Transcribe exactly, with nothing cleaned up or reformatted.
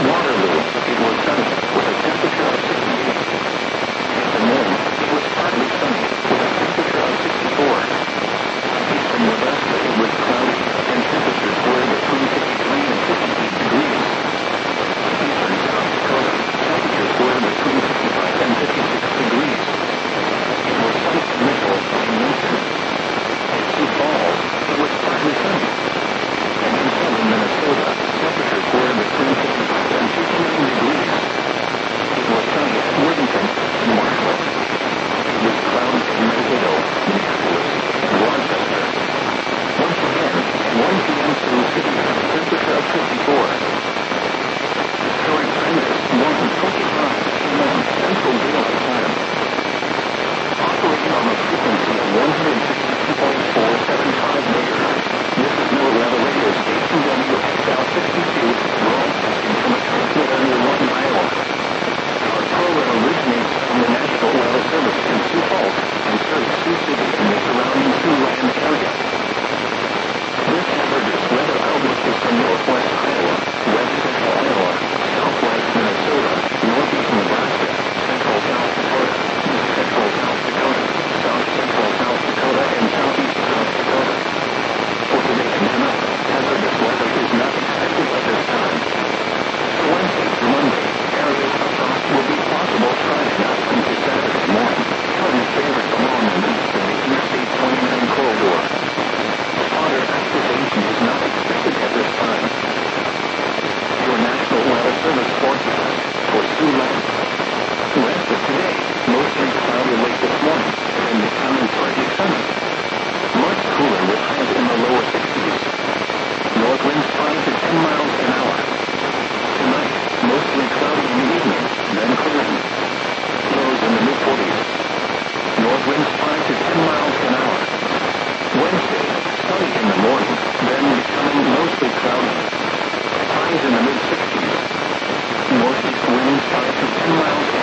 Waterloo, it was sunny, with a temperature of sixty-eight. Des Moines, it was partly sunny, with a temperature of sixty-four. Eastern Nebraska, it was cloudy, and temperatures were between fifty-three and fifty-eight degrees. Eastern South Dakota, temperatures were between fifty-five and fifty-six degrees. It was sunny at Mitchell and Winston. At Sioux Falls, it was partly sunny. And in southern Minnesota, temperatures were between fifty-five and fifty-nine degrees. It was sunny at Worthington and Marshall. It was cloudy at Mankato, Minneapolis, and Rochester. Once again, at one p m Sioux City had a temperature of fifty-four. Historic time is one twenty-five p m Central Daylight Time. Operating on a frequency of one hundred sixty-two point four seven five megahertz, this is Middle Weather Radio Station W X L sixty-two, broadcasting from a transmitter near Lawton, Iowa. Our program originates from the National Weather Service in Sioux Falls and serves Sioux City and the surrounding Siouxland area. This hazardous weather outlook is from northwest Iowa, west central Iowa, southwest Minnesota, northeast Nebraska, central South Dakota, east central South Dakota, south central South Dakota, and southeast South Dakota. For today and tonight, hazardous weather is not expected at this time. For Wednesday through Monday, areas of frost will be possible Friday night into Saturday morning. Current favors along the east of the Interstate twenty-nine corridor. Water activation is not expected at this time. Your National Weather Service forecast for Siouxland. West of today, mostly cloudy late this morning, and becoming partly sunny. Much cooler with highs in the lower sixties. North winds five to ten miles an hour. Tonight, mostly cloudy in the evening, then clearing. Lows in the mid-forties. North winds five to ten miles an hour. Wednesday, sunny in the morning, then becoming mostly cloudy. Highs in the mid-sixties. Northeast winds five to ten miles